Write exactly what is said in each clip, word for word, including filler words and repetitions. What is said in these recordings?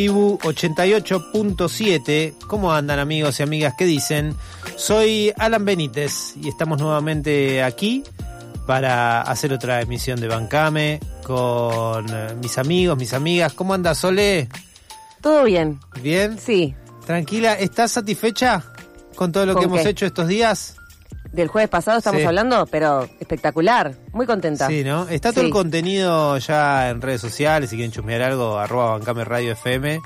Tribu ochenta y ocho punto siete. ¿Cómo andan, amigos y amigas? ¿Qué dicen? Soy Alan Benítez y estamos nuevamente aquí para hacer otra emisión de Bancame con mis amigos, mis amigas. ¿Cómo anda, Sole? Todo bien. ¿Bien? Sí. Tranquila. ¿Estás satisfecha con todo lo que ¿Con hemos qué? hecho estos días? Del jueves pasado estamos Sí. hablando, pero espectacular. Muy contenta. Sí, ¿no? Está todo Sí. el contenido ya en redes sociales. Si quieren chusmear algo, arroba Bancame Radio F M.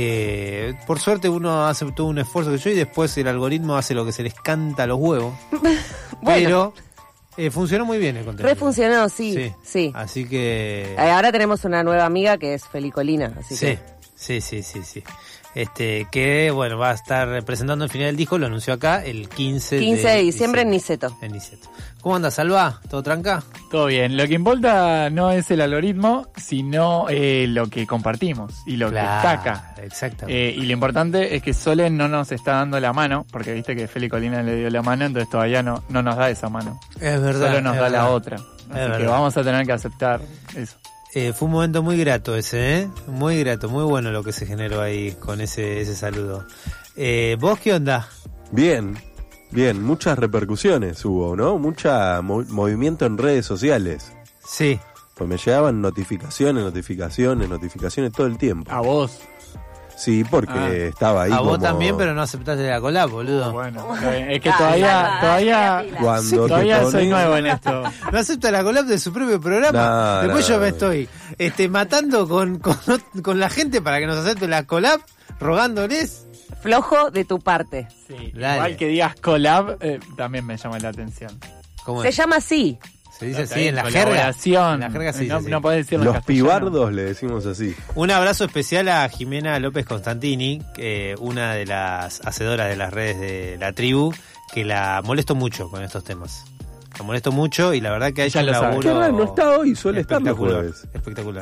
Que por suerte uno hace todo un esfuerzo que yo y después el algoritmo hace lo que se les canta a los huevos. Bueno. Pero eh, funcionó muy bien el contenido. Refuncionó, sí, Sí. sí. Así que... Eh, Ahora tenemos una nueva amiga que es Felicolina, así Sí, que... sí, sí, sí, sí. Este, que bueno, va a estar presentando el final del disco, lo anunció acá el quince, quince de diciembre en Niceto. En Niceto. ¿Cómo anda, Salva? ¿Todo tranca? Todo bien. Lo que importa no es el algoritmo, sino eh, lo que compartimos y lo que está acá. Exactamente. Eh, y lo importante es que Sole no nos está dando la mano, porque viste que Feli Colina le dio la mano, entonces todavía no, no nos da esa mano. Es verdad. Solo nos es da la verdad. otra. Así que verdad. vamos a tener que aceptar eso. Eh, fue un momento muy grato ese, ¿eh? Muy grato, muy bueno lo que se generó ahí con ese, ese saludo. Eh, ¿Vos qué onda? Bien, bien, muchas repercusiones hubo, ¿no? Mucha mo- movimiento en redes sociales. Sí. Pues me llegaban notificaciones, notificaciones, notificaciones todo el tiempo. A vos. Sí, porque Ah. estaba ahí A vos como también, pero no aceptaste la collab, boludo. Bueno, está bien. es que Ah, todavía, Salva, todavía, pila. cuando te todavía soy pones- nuevo en esto. No acepta la collab de su propio programa. No, Después no, yo me no. estoy este, matando con, con, con la gente para que nos acepte la collab, rogándoles. Flojo de tu parte. Sí, Dale. igual que digas collab, eh, también me llama la atención. ¿Cómo Se es? llama así. Se dice Está así bien, en la jerga. colaboración. En la jerga se dice no, así. no podés decirlo en Los castellano. pibardos le decimos así. Un abrazo especial a Jimena López Constantini, que una de las hacedoras de las redes de la tribu, que la molesto mucho con estos temas. La molesto mucho y la verdad que a ella Ya lo un sabe. laburo Qué raro, no está hoy, suele estar los espectacular, jueves. espectacular.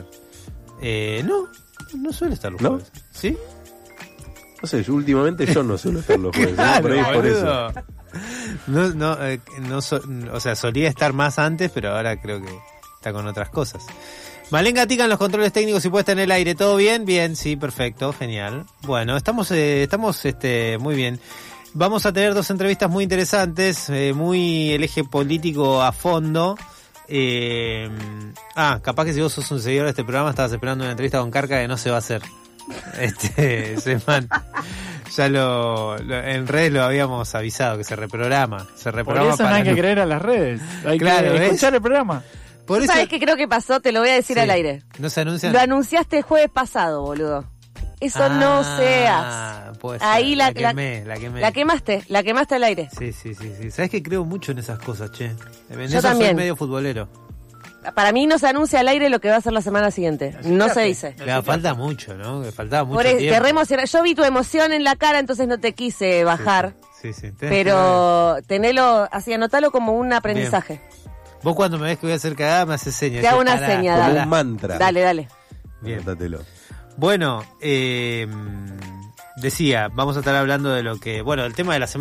Eh, no, no suele estar los ¿No? jueves. ¿Sí? No sé, yo últimamente yo no suelo estar los jueves, ¿no? Por ahí es por eso. boludo. No, no, eh, no so- o sea, solía estar más antes, pero ahora creo que está con otras cosas. Malén Gatica en los controles técnicos y puesta en el aire. ¿Todo bien? Bien, sí, perfecto, genial. Bueno, estamos, eh, estamos este, muy bien. Vamos a tener dos entrevistas muy interesantes, eh, muy el eje político a fondo. Eh, ah, capaz que si vos sos un seguidor de este programa estabas esperando una entrevista con Carca que no se va a hacer. Este, Semán. Ya lo, lo- en redes lo habíamos avisado que se reprograma. Se Por reprograma eso no para hay que lu- creer a las redes. Hay Claro, que ¿ves? escuchar el programa. Por eso ¿Sabes qué creo que pasó? Te lo voy a decir Sí. al aire. no se anuncian. Lo anunciaste el jueves pasado, boludo. Eso no Ah, seas. puede ser. Ahí la, la quemé, la quemé. la quemaste, la quemaste al aire. Sí, sí, sí, sí. Sabes que creo mucho en esas cosas, che. En Yo eso también. soy medio futbolero. Para mí no se anuncia al aire lo que va a ser la semana siguiente. No se dice. Le falta mucho, ¿no? Que faltaba mucho Por eso, tiempo. te re emociona- Yo vi tu emoción en la cara, entonces no te quise bajar. Sí, sí. Tenés que ver. Pero tenelo, así anotalo como un aprendizaje. Vos cuando me ves que voy a hacer cagada me haces señas. Te hago Decís, una pará, seña, Como dale. un mantra. Dale, dale. Bien. Anótatelo. Bueno, eh, decía, vamos a estar hablando de lo que... Bueno, el tema de la semana